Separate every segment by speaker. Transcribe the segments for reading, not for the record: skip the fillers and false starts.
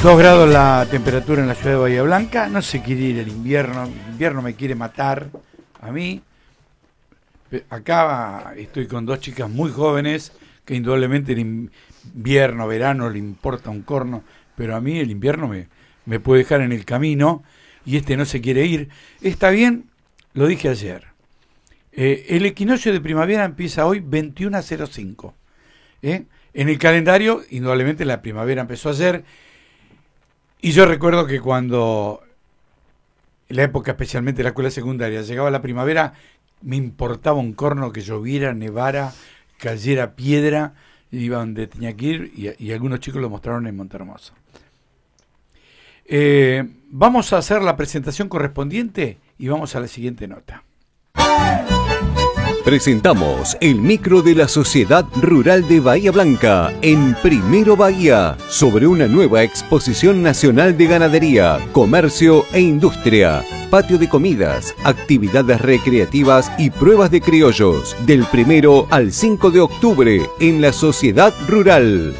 Speaker 1: 2 grados la temperatura en la ciudad de Bahía Blanca. No se quiere ir el invierno. El invierno me quiere matar a mí. Acá estoy con 2 chicas muy jóvenes que indudablemente el invierno, verano le importa un corno, pero a mí el invierno me puede dejar en el camino y no se quiere ir. Está bien, lo dije ayer. El equinoccio de primavera empieza hoy 21:05. En el calendario, indudablemente la primavera empezó ayer. Y yo recuerdo que cuando, en la época especialmente de la escuela secundaria, llegaba la primavera, me importaba un corno que lloviera, nevara, cayera piedra, iba donde tenía que ir, y algunos chicos lo mostraron en Montehermoso. Vamos a hacer la presentación correspondiente y vamos a la siguiente nota.
Speaker 2: Presentamos el micro de la Sociedad Rural de Bahía Blanca en Primero Bahía sobre una nueva exposición nacional de ganadería, comercio e industria, patio de comidas, actividades recreativas y pruebas de criollos del 1 al 5 de octubre en la Sociedad Rural.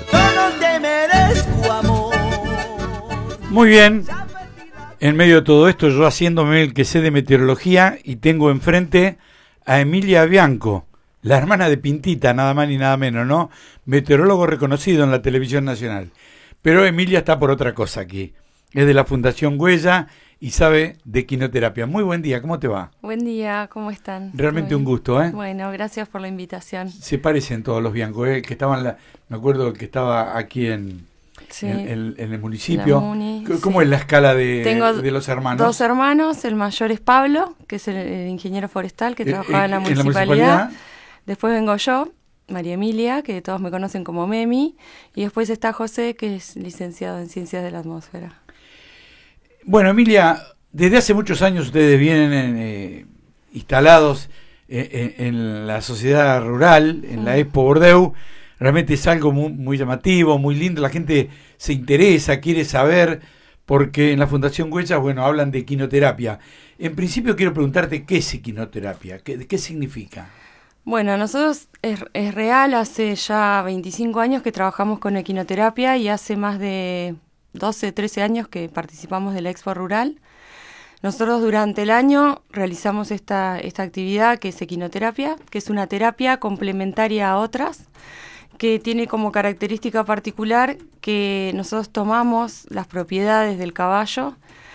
Speaker 1: Muy bien, en medio de todo esto yo haciéndome el que sé de meteorología y tengo enfrente a Emilia Bianco, la hermana de Pintita, nada más ni nada menos, ¿no? Meteorólogo reconocido en la televisión nacional. Pero Emilia está por otra cosa aquí. Es de la Fundación Güella y sabe de equinoterapia. Muy buen día, ¿cómo te va?
Speaker 3: Buen día, ¿cómo están?
Speaker 1: Realmente un gusto, ¿eh?
Speaker 3: Bueno, gracias por la invitación.
Speaker 1: Se parecen todos los Biancos, ¿eh? Que estaban, me acuerdo que estaba aquí en el municipio. ¿Cómo es la escala de los hermanos?
Speaker 3: 2 hermanos, el mayor es Pablo, que es el ingeniero forestal que trabajaba en la municipalidad. Después vengo yo, María Emilia, que todos me conocen como Memi, y después está José, que es licenciado en Ciencias de la Atmósfera.
Speaker 1: Bueno, Emilia, desde hace muchos años ustedes vienen instalados en la sociedad rural, en la Expo Bordeaux. Realmente es algo muy, muy llamativo, muy lindo. La gente se interesa, quiere saber, porque en la Fundación Güella, bueno, hablan de equinoterapia. En principio quiero preguntarte qué es equinoterapia, qué significa.
Speaker 3: Bueno, nosotros es real, hace ya 25 años que trabajamos con equinoterapia y hace más de 12, 13 años que participamos de la Expo Rural. Nosotros durante el año realizamos esta actividad que es equinoterapia, que es una terapia complementaria a otras, que tiene como característica particular que nosotros tomamos las propiedades del caballo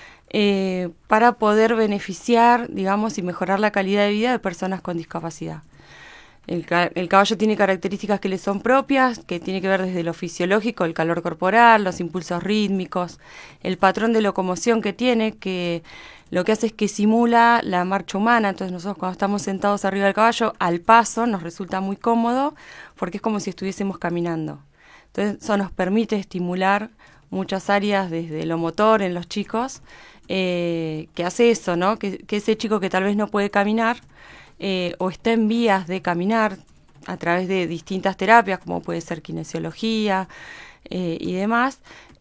Speaker 3: para poder beneficiar, digamos, y mejorar la calidad de vida de personas con discapacidad. El caballo tiene características que le son propias, que tiene que ver desde lo fisiológico, el calor corporal, los impulsos rítmicos, el patrón de locomoción que tiene, que lo que hace es que simula la marcha humana. Entonces nosotros cuando estamos sentados arriba del caballo, al paso nos resulta muy cómodo porque es como si estuviésemos caminando. Entonces eso nos permite estimular muchas áreas desde lo motor en los chicos, que hace eso, ¿no? Que ese chico que tal vez no puede caminar, o está en vías de caminar a través de distintas terapias, como puede ser kinesiología y demás,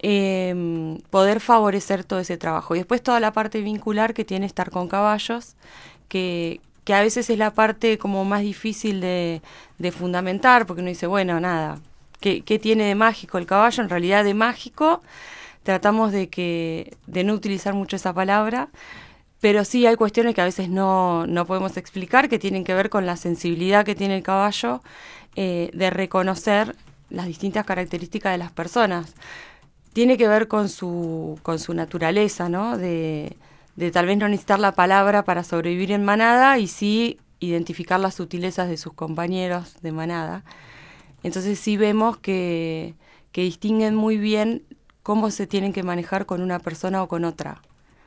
Speaker 3: poder favorecer todo ese trabajo. Y después toda la parte vincular que tiene estar con caballos, que a veces es la parte como más difícil de fundamentar, porque uno dice, bueno, nada, ¿qué tiene de mágico el caballo? En realidad de mágico tratamos de no utilizar mucho esa palabra, pero sí hay cuestiones que a veces no podemos explicar, que tienen que ver con la sensibilidad que tiene el caballo de reconocer las distintas características de las personas. Tiene que ver con su naturaleza, ¿no? De tal vez no necesitar la palabra para sobrevivir en manada y sí identificar las sutilezas de sus compañeros de manada. Entonces sí vemos que distinguen muy bien cómo se tienen que manejar con una persona o con otra.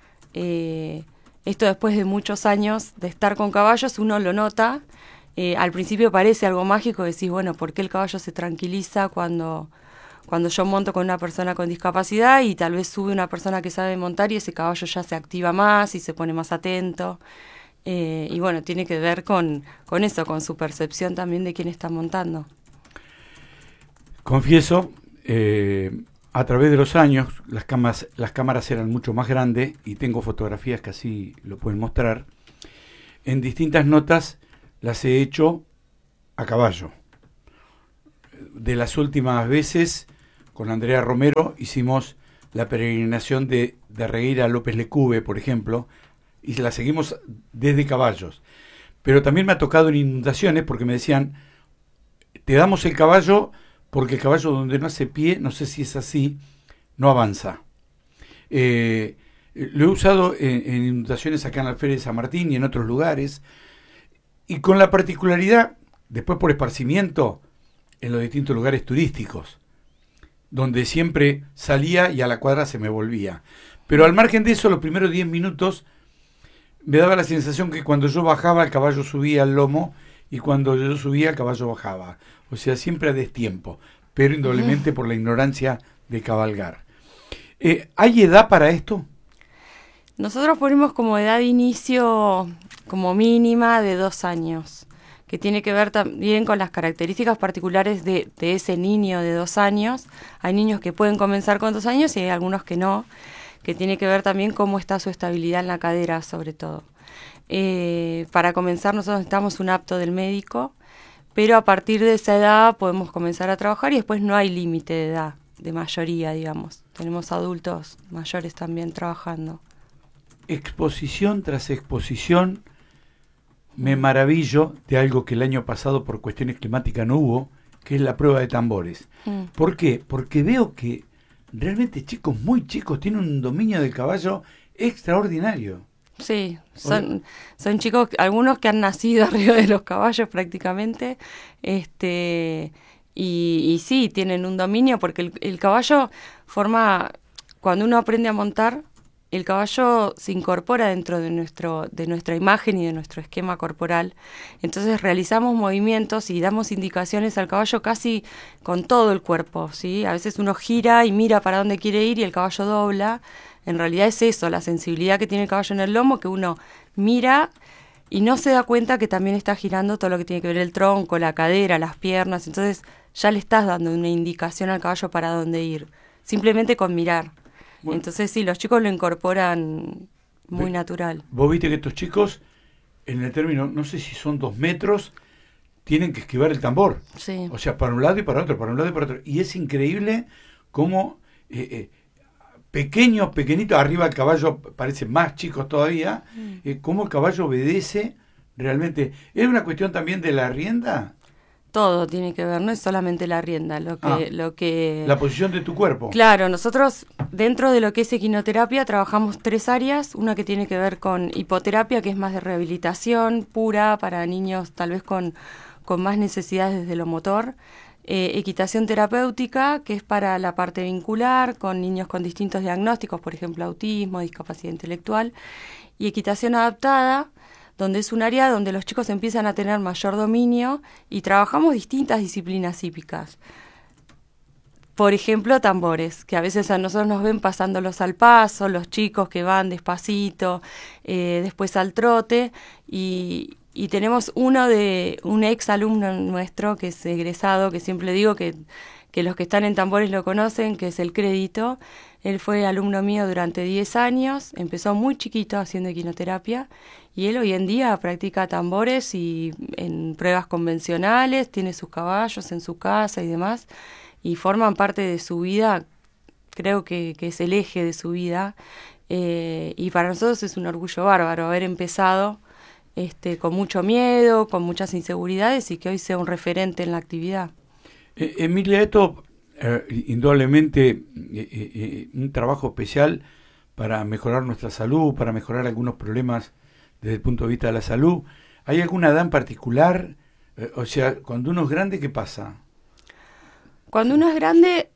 Speaker 3: Esto después de muchos años de estar con caballos uno lo nota. Al principio parece algo mágico, decís, bueno, ¿por qué el caballo se tranquiliza cuando yo monto con una persona con discapacidad y tal vez sube una persona que sabe montar y ese caballo ya se activa más y se pone más atento? Y bueno, tiene que ver con eso, con su percepción también de quién está montando.
Speaker 1: Confieso, a través de los años las cámaras eran mucho más grandes y tengo fotografías que así lo pueden mostrar. En distintas notas las he hecho a caballo. De las últimas veces, con Andrea Romero, hicimos la peregrinación de Regueira a López Lecube, por ejemplo, y la seguimos desde caballos. Pero también me ha tocado en inundaciones porque me decían, te damos el caballo porque el caballo donde no hace pie, no sé si es así, no avanza. Lo he usado en inundaciones acá en la Feria de San Martín y en otros lugares, y con la particularidad, después por esparcimiento, en los distintos lugares turísticos, donde siempre salía y a la cuadra se me volvía. Pero al margen de eso, los primeros 10 minutos me daba la sensación que cuando yo bajaba el caballo subía al lomo y cuando yo subía el caballo bajaba. O sea, siempre a destiempo, pero indudablemente por la ignorancia de cabalgar. ¿Hay edad para esto?
Speaker 3: Nosotros ponemos como edad de inicio como mínima de 2 años, que tiene que ver también con las características particulares de ese niño de 2 años. Hay niños que pueden comenzar con 2 años y hay algunos que no, que tiene que ver también cómo está su estabilidad en la cadera, sobre todo. Para comenzar nosotros necesitamos un apto del médico, pero a partir de esa edad podemos comenzar a trabajar y después no hay límite de edad, de mayoría, digamos. Tenemos adultos mayores también trabajando.
Speaker 1: Exposición tras exposición, me maravillo de algo que el año pasado por cuestiones climáticas no hubo, que es la prueba de tambores. ¿Por qué? Porque veo que realmente chicos muy chicos tienen un dominio del caballo extraordinario.
Speaker 3: Sí, son chicos, algunos que han nacido arriba de los caballos prácticamente, y sí, tienen un dominio porque el caballo forma, cuando uno aprende a montar, el caballo se incorpora dentro de nuestra imagen y de nuestro esquema corporal. Entonces realizamos movimientos y damos indicaciones al caballo casi con todo el cuerpo, ¿sí? A veces uno gira y mira para dónde quiere ir y el caballo dobla. En realidad es eso, la sensibilidad que tiene el caballo en el lomo, que uno mira y no se da cuenta que también está girando todo lo que tiene que ver el tronco, la cadera, las piernas. Entonces ya le estás dando una indicación al caballo para dónde ir, simplemente con mirar. Bueno, entonces sí, los chicos lo incorporan muy natural.
Speaker 1: Vos viste que estos chicos, en el término, no sé si son 2 metros, tienen que esquivar el tambor.
Speaker 3: Sí.
Speaker 1: O sea, para un lado y para otro, para un lado y para otro. Y es increíble cómo pequeñitos, arriba el caballo parecen más chicos todavía, cómo el caballo obedece realmente. ¿Es una cuestión también de la rienda?
Speaker 3: Todo tiene que ver, no es solamente la rienda, lo que...
Speaker 1: La posición de tu cuerpo.
Speaker 3: Claro, nosotros dentro de lo que es equinoterapia trabajamos 3 áreas, una que tiene que ver con hipoterapia, que es más de rehabilitación pura para niños tal vez con más necesidades desde lo motor, equitación terapéutica, que es para la parte vincular, con niños con distintos diagnósticos, por ejemplo autismo, discapacidad intelectual, y equitación adaptada, donde es un área donde los chicos empiezan a tener mayor dominio y trabajamos distintas disciplinas hípicas. Por ejemplo, tambores, que a veces a nosotros nos ven pasándolos al paso, los chicos que van despacito, después al trote, y tenemos un ex alumno nuestro que es egresado, que siempre digo que los que están en tambores lo conocen, que es el Crédito. Él fue alumno mío durante 10 años, empezó muy chiquito haciendo equinoterapia y él hoy en día practica tambores y en pruebas convencionales, tiene sus caballos en su casa y demás, y forman parte de su vida, creo que es el eje de su vida, y para nosotros es un orgullo bárbaro haber empezado con mucho miedo, con muchas inseguridades y que hoy sea un referente en la actividad.
Speaker 1: Emilia, esto indudablemente un trabajo especial para mejorar nuestra salud, para mejorar algunos problemas desde el punto de vista de la salud. ¿Hay alguna edad en particular? O sea, cuando uno es grande, ¿qué pasa?
Speaker 3: Cuando uno es grande...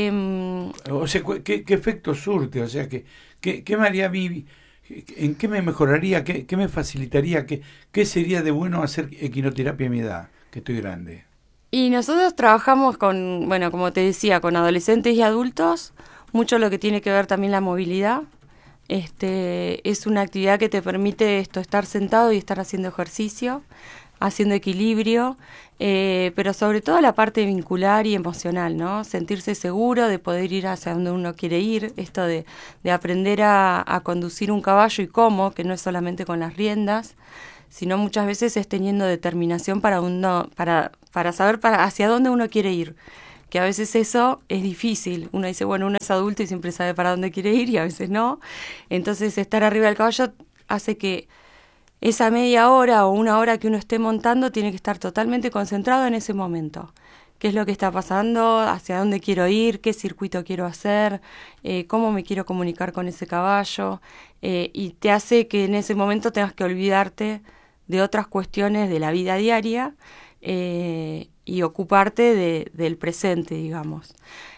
Speaker 1: O sea, ¿qué efecto surte? O sea, ¿qué me haría a mí? ¿En qué me mejoraría? ¿Qué me facilitaría? ¿Qué sería de bueno hacer equinoterapia a mi edad, que estoy grande?
Speaker 3: Y nosotros trabajamos con, bueno, como te decía, con adolescentes y adultos, mucho lo que tiene que ver también la movilidad. Es una actividad que te permite estar sentado y estar haciendo ejercicio, haciendo equilibrio, pero sobre todo la parte vincular y emocional, ¿no? Sentirse seguro de poder ir hacia donde uno quiere ir, esto de aprender a conducir un caballo y cómo, que no es solamente con las riendas, sino muchas veces es teniendo determinación para saber hacia dónde uno quiere ir, que a veces eso es difícil. Uno dice, bueno, uno es adulto y siempre sabe para dónde quiere ir y a veces no. Entonces estar arriba del caballo hace que esa media hora o una hora que uno esté montando tiene que estar totalmente concentrado en ese momento. ¿Qué es lo que está pasando? ¿Hacia dónde quiero ir? ¿Qué circuito quiero hacer? ¿Cómo me quiero comunicar con ese caballo? Y te hace que en ese momento tengas que olvidarte de otras cuestiones de la vida diaria y ocuparte del presente, digamos.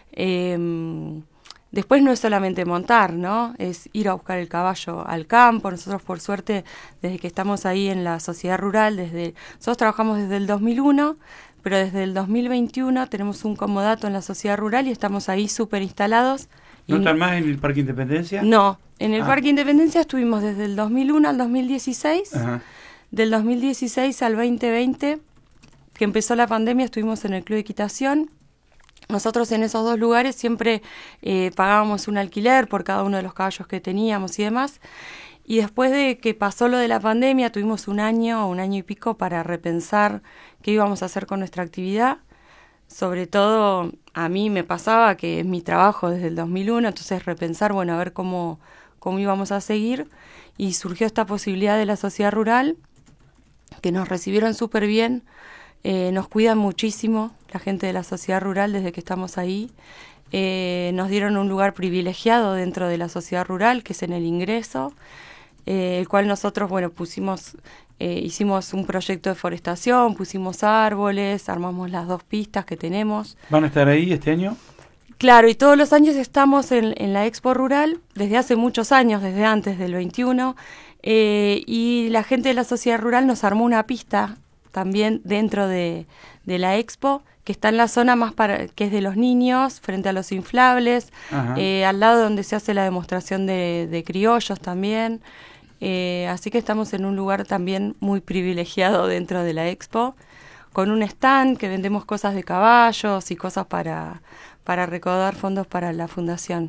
Speaker 3: Después no es solamente montar, ¿no? Es ir a buscar el caballo al campo. Nosotros, por suerte, desde que estamos ahí en la sociedad rural, nosotros trabajamos desde el 2001, pero desde el 2021 tenemos un comodato en la sociedad rural y estamos ahí súper instalados.
Speaker 1: ¿No están más en el Parque Independencia?
Speaker 3: No, en el Parque Independencia estuvimos desde el 2001 al 2016.
Speaker 1: Ajá.
Speaker 3: Del 2016 al 2020, que empezó la pandemia, estuvimos en el Club de Equitación. Nosotros en esos dos lugares siempre pagábamos un alquiler por cada uno de los caballos que teníamos y demás. Y después de que pasó lo de la pandemia, tuvimos un año y pico para repensar qué íbamos a hacer con nuestra actividad. Sobre todo, a mí me pasaba que es mi trabajo desde el 2001, entonces repensar, bueno, a ver cómo íbamos a seguir. Y surgió esta posibilidad de la sociedad rural, que nos recibieron súper bien, nos cuidan muchísimo la gente de la sociedad rural desde que estamos ahí. Nos dieron un lugar privilegiado dentro de la sociedad rural, que es en el ingreso, el cual nosotros, bueno, hicimos un proyecto de forestación, pusimos árboles, armamos las 2 pistas que tenemos.
Speaker 1: ¿Van a estar ahí este año?
Speaker 3: Claro, y todos los años estamos en la Expo Rural, desde hace muchos años, desde antes del 21, y la gente de la sociedad rural nos armó una pista también dentro de la Expo, que está en la zona que es de los niños, frente a los inflables, al lado donde se hace la demostración de criollos también. Así que estamos en un lugar también muy privilegiado dentro de la Expo, con un stand que vendemos cosas de caballos y cosas para recaudar fondos para la fundación.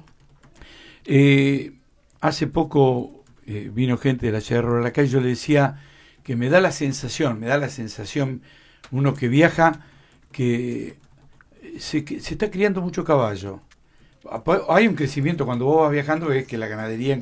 Speaker 1: Hace poco vino gente de la ciudad rural acá y yo le decía que me da la sensación, uno que viaja, que se está criando mucho caballo. Hay un crecimiento cuando vos vas viajando, ves que la ganadería,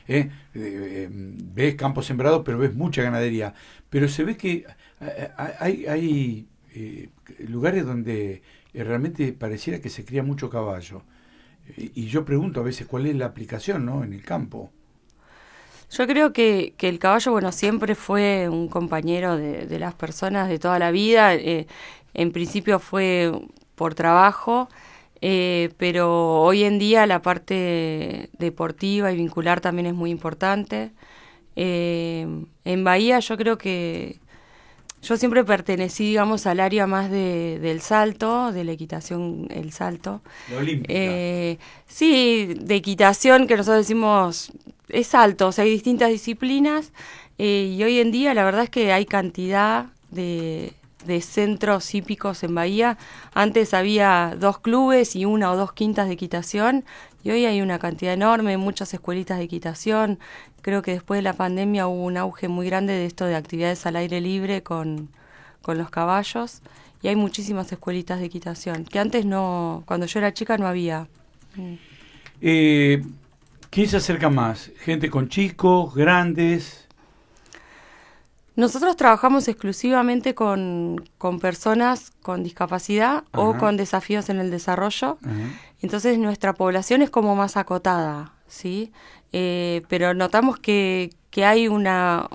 Speaker 1: ves campos sembrados, pero ves mucha ganadería. Pero se ve que hay lugares donde realmente pareciera que se cría mucho caballo. Y yo pregunto a veces cuál es la aplicación, ¿no?, en el campo.
Speaker 3: Yo creo que el caballo, bueno, siempre fue un compañero de las personas de toda la vida. En principio fue por trabajo, pero hoy en día la parte deportiva y vincular también es muy importante. En Bahía yo creo que yo siempre pertenecí, digamos, al área más del salto, de la equitación, el salto.
Speaker 1: La olímpica.
Speaker 3: Sí, de equitación, que nosotros decimos es salto, o sea, hay distintas disciplinas, y hoy en día la verdad es que hay cantidad de centros hípicos en Bahía. Antes había 2 clubes y 1 o 2 quintas de equitación, y hoy hay una cantidad enorme, muchas escuelitas de equitación. Creo que después de la pandemia hubo un auge muy grande de esto de actividades al aire libre con los caballos, y hay muchísimas escuelitas de equitación, que antes no, cuando yo era chica no había.
Speaker 1: ¿Quién se acerca más? ¿Gente con chicos, grandes?
Speaker 3: Nosotros trabajamos exclusivamente con personas con discapacidad o con desafíos en el desarrollo. Entonces nuestra población es como más acotada, ¿sí? Pero notamos que hay un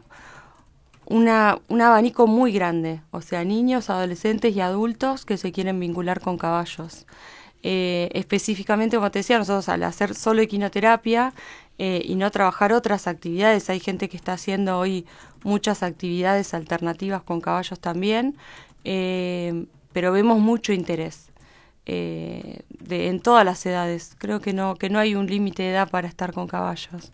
Speaker 3: abanico muy grande, o sea, niños, adolescentes y adultos que se quieren vincular con caballos. Específicamente, como te decía, nosotros al hacer solo equinoterapia y no trabajar otras actividades, hay gente que está haciendo hoy muchas actividades alternativas con caballos también, pero vemos mucho interés en todas las edades. Creo que no hay un límite de edad para estar con caballos.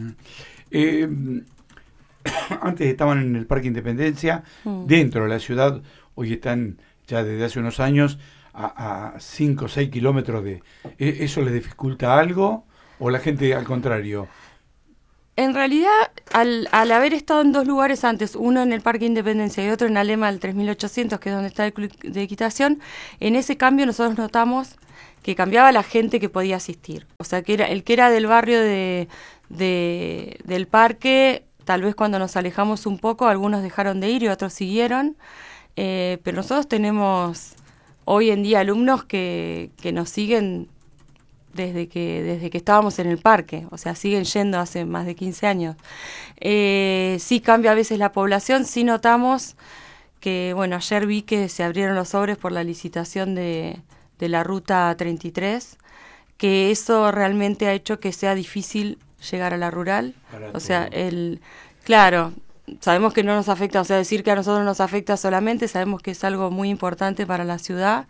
Speaker 1: Antes estaban en el Parque Independencia, dentro de la ciudad, hoy están ya desde hace unos años a 5 o 6 kilómetros de... ¿Eso les dificulta algo o la gente al contrario?
Speaker 3: En realidad, al haber estado en dos lugares antes, uno en el Parque Independencia y otro en Alema del 3800, que es donde está el club de equitación, en ese cambio nosotros notamos que cambiaba la gente que podía asistir. O sea, que el que era del barrio del parque, tal vez cuando nos alejamos un poco, algunos dejaron de ir y otros siguieron. Pero nosotros tenemos hoy en día alumnos que nos siguen desde que estábamos en el parque, o sea, siguen yendo hace más de 15 años. Sí cambia a veces la población, sí notamos que, bueno, ayer vi que se abrieron los sobres por la licitación de la Ruta 33, que eso realmente ha hecho que sea difícil llegar a la rural. O sea, claro, sabemos que no nos afecta, o sea, decir que a nosotros nos afecta solamente, sabemos que es algo muy importante para la ciudad,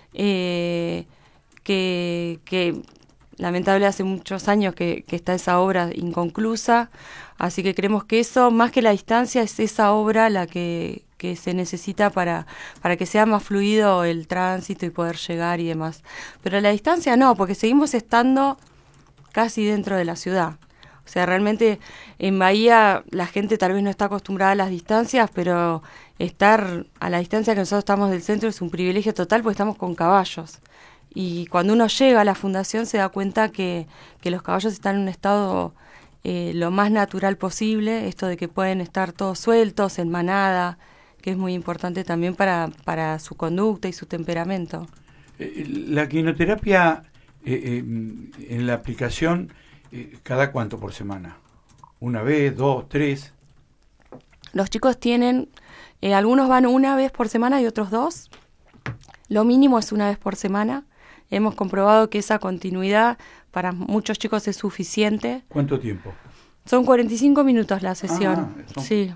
Speaker 3: que lamentable hace muchos años que está esa obra inconclusa, así que creemos que eso, más que la distancia, es esa obra la que se necesita para que sea más fluido el tránsito y poder llegar y demás. Pero la distancia no, porque seguimos estando casi dentro de la ciudad. O sea, realmente en Bahía la gente tal vez no está acostumbrada a las distancias, pero estar a la distancia que nosotros estamos del centro es un privilegio total porque estamos con caballos. Y cuando uno llega a la fundación se da cuenta que los caballos están en un estado lo más natural posible, esto de que pueden estar todos sueltos, en manada, que es muy importante también para su conducta y su temperamento.
Speaker 1: La quinoterapia en la aplicación, ¿cada cuánto por semana? ¿Una vez, dos, tres?
Speaker 3: Los chicos tienen, algunos van una vez por semana y otros dos. Lo mínimo es una vez por semana. Hemos comprobado que esa continuidad para muchos chicos es suficiente.
Speaker 1: ¿Cuánto tiempo?
Speaker 3: Son 45 minutos la sesión. Sí.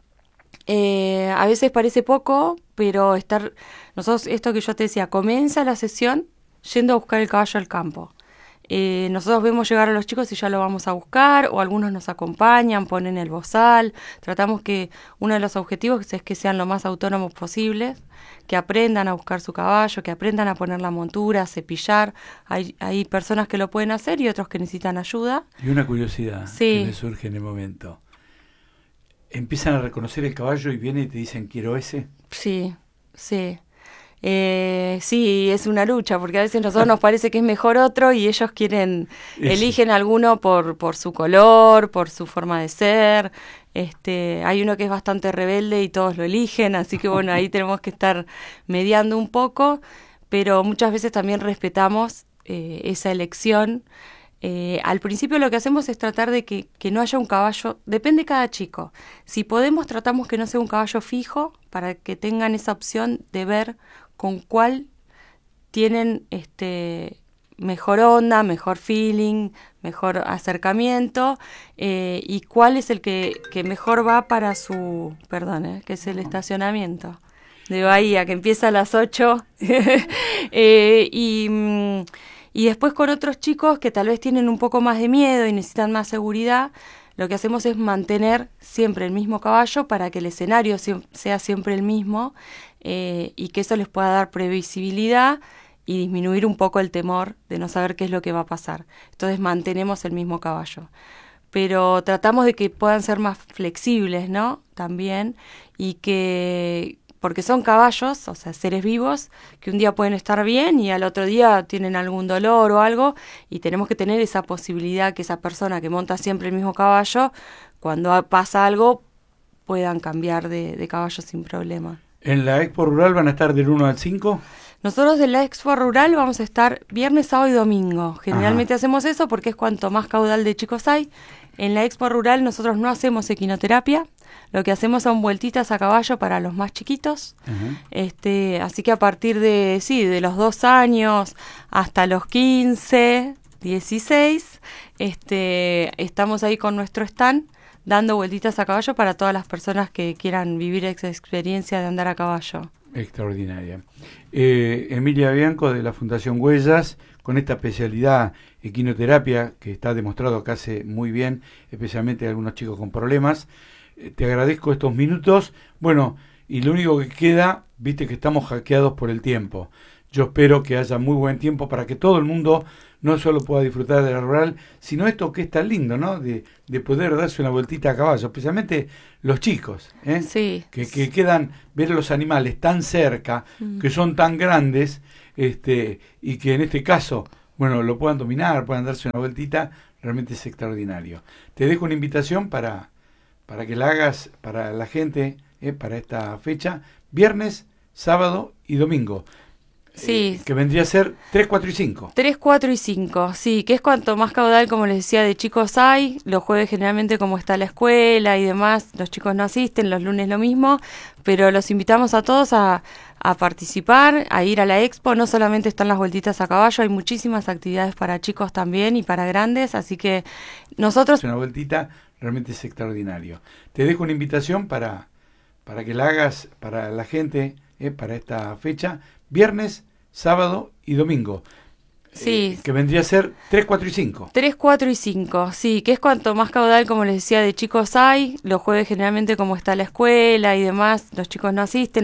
Speaker 3: A veces parece poco, pero nosotros, esto que yo te decía, comienza la sesión yendo a buscar el caballo al campo. Nosotros vemos llegar a los chicos y ya lo vamos a buscar, o algunos nos acompañan, ponen el bozal. Tratamos que uno de los objetivos es que sean lo más autónomos posibles, que aprendan a buscar su caballo, que aprendan a poner la montura, a cepillar. Hay personas que lo pueden hacer y otros que necesitan ayuda.
Speaker 1: Y una curiosidad
Speaker 3: sí.
Speaker 1: que me surge en el momento. ¿Empiezan a reconocer el caballo y vienen y te dicen quiero ese?
Speaker 3: Sí, sí. Sí, es una lucha, porque a veces a nosotros nos parece que es mejor otro y ellos eligen alguno por su color, por su forma de ser. Hay uno que es bastante rebelde y todos lo eligen, así que bueno, ahí tenemos que estar mediando un poco, pero muchas veces también respetamos esa elección. Al principio lo que hacemos es tratar de que no haya un caballo, depende de cada chico. Si podemos, tratamos que no sea un caballo fijo para que tengan esa opción de ver con cuál tienen mejor onda, mejor feeling, mejor acercamiento, y cuál es el que mejor va para su, que es el estacionamiento de Bahía, que empieza a las 8, y después con otros chicos que tal vez tienen un poco más de miedo y necesitan más seguridad, lo que hacemos es mantener siempre el mismo caballo para que el escenario sea siempre el mismo, y que eso les pueda dar previsibilidad y disminuir un poco el temor de no saber qué es lo que va a pasar. Entonces mantenemos el mismo caballo. Pero tratamos de que puedan ser más flexibles, ¿no? También, y porque son caballos, o sea, seres vivos, que un día pueden estar bien y al otro día tienen algún dolor o algo, y tenemos que tener esa posibilidad que esa persona que monta siempre el mismo caballo, cuando pasa algo, puedan cambiar de caballo sin problema.
Speaker 1: ¿En la Expo Rural van a estar del 1 al 5?
Speaker 3: Nosotros de la Expo Rural vamos a estar viernes, sábado y domingo. Generalmente hacemos eso porque es cuanto más caudal de chicos hay. En la Expo Rural nosotros no hacemos equinoterapia. Lo que hacemos son vueltitas a caballo para los más chiquitos. Así que a partir de los 2 años hasta los 15, 16, estamos ahí con nuestro stand dando vueltitas a caballo para todas las personas que quieran vivir esa experiencia de andar a caballo.
Speaker 1: Extraordinaria. Emilia Bianco de la Fundación Huellas, con esta especialidad equinoterapia que está demostrado que hace muy bien, especialmente a algunos chicos con problemas. Te agradezco estos minutos. Bueno, y lo único que queda, viste que estamos hackeados por el tiempo. Yo espero que haya muy buen tiempo para que todo el mundo no solo pueda disfrutar de la rural, sino esto que es tan lindo, ¿no? De poder darse una vueltita a caballo, especialmente los chicos, ¿eh?
Speaker 3: Sí.
Speaker 1: Que quedan, ver a los animales tan cerca, que son tan grandes, y que en este caso, bueno, lo puedan dominar, puedan darse una vueltita, realmente es extraordinario. Te dejo una invitación para que la hagas para la gente, para esta fecha, viernes, sábado y domingo.
Speaker 3: Sí.
Speaker 1: Que vendría a ser 3, 4 y 5.
Speaker 3: 3, 4 y 5, sí, que es cuanto más caudal, como les decía, de chicos hay. Los jueves generalmente como está la escuela y demás, los chicos no asisten, los lunes lo mismo, pero los invitamos a todos a participar, a ir a la expo. No solamente están las vueltitas a caballo, hay muchísimas actividades para chicos también y para grandes, así que nosotros...
Speaker 1: Una vueltita realmente es extraordinario. Te dejo una invitación para que la hagas para la gente, para esta fecha, viernes, sábado y domingo.
Speaker 3: Sí.
Speaker 1: Que vendría a ser 3, 4 y 5.
Speaker 3: 3, 4 y 5, sí, que es cuanto más caudal, como les decía, de chicos hay. Los jueves generalmente como está la escuela y demás, los chicos no asisten.